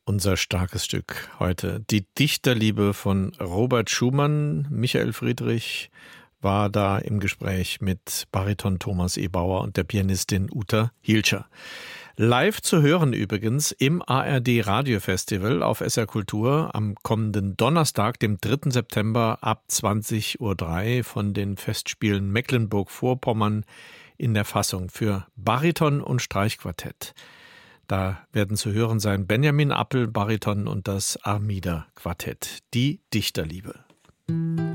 Unser starkes Stück heute. Die Dichterliebe von Robert Schumann. Michael Friedrich war da im Gespräch mit Bariton Thomas Ebauer und der Pianistin Uta Hilscher. Live zu hören übrigens im ARD Radiofestival auf SR Kultur am kommenden Donnerstag, dem 3. September ab 20:03 Uhr von den Festspielen Mecklenburg-Vorpommern in der Fassung für Bariton und Streichquartett. Da werden zu hören sein Benjamin Appel, Bariton und das Armida Quartett. Die Dichterliebe.